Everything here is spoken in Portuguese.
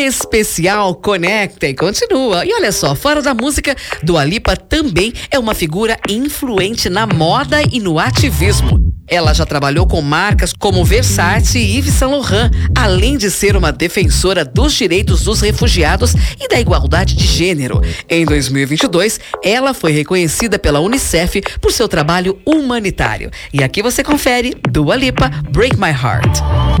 Especial Conecta e continua. E olha só, fora da música, Dua Lipa também é uma figura influente na moda e no ativismo. Ela já trabalhou com marcas como Versace e Yves Saint Laurent, além de ser uma defensora dos direitos dos refugiados e da igualdade de gênero. Em 2022, ela foi reconhecida pela Unicef por seu trabalho humanitário. E aqui você confere Dua Lipa, Break My Heart.